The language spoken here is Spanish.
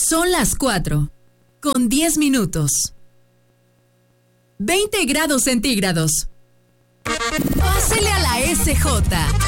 Son las 4, con 10 minutos. 20 grados centígrados. Pásele a la SJ.